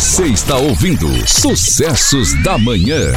Você está ouvindo Sucessos da Manhã.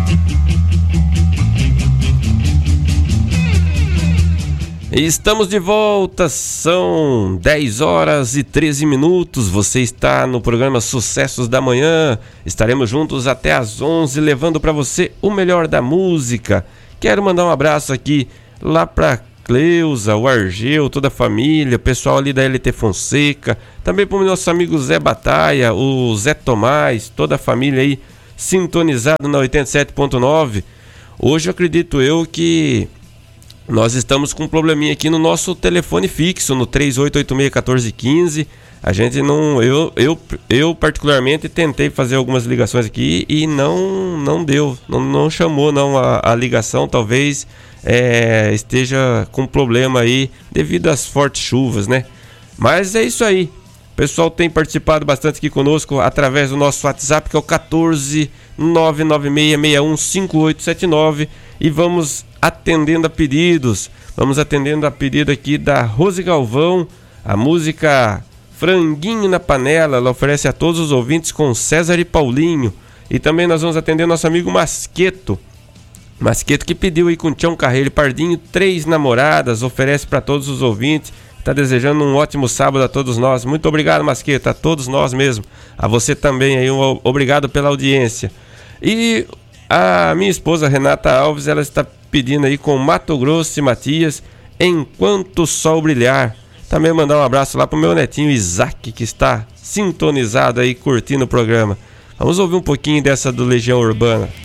Estamos de volta, são 10 horas e 13 minutos. Você está no programa Sucessos da Manhã. Estaremos juntos até às 11, levando para você o melhor da música. Quero mandar um abraço aqui lá para Cleusa, o Argeu, toda a família, o pessoal ali da LT Fonseca, também para o nosso amigo Zé Batalha, o Zé Tomás, toda a família aí sintonizado na 87.9. Hoje eu acredito que nós estamos com um probleminha aqui no nosso telefone fixo, no 3886-1415. A gente não... Eu particularmente tentei fazer algumas ligações aqui e não deu, não chamou não a ligação. Talvez esteja com problema aí devido às fortes chuvas, né? Mas é isso aí. O pessoal tem participado bastante aqui conosco através do nosso WhatsApp, que é o 14996615879, e vamos atendendo a pedidos. Vamos atendendo a pedido aqui da Rose Galvão, a música Franguinho na Panela. Ela oferece a todos os ouvintes com César e Paulinho. E também nós vamos atender nosso amigo Masqueto, que pediu aí com Tião Carreiro e Pardinho, 3 namoradas, oferece para todos os ouvintes. Está desejando um ótimo sábado a todos nós. Muito obrigado, Masqueta, a todos nós mesmo. A você também aí, obrigado pela audiência. E a minha esposa Renata Alves, ela está pedindo aí com Mato Grosso e Matias, Enquanto o Sol Brilhar. Também mandar um abraço lá pro meu netinho Isaac, que está sintonizado aí, curtindo o programa. Vamos ouvir um pouquinho dessa do Legião Urbana.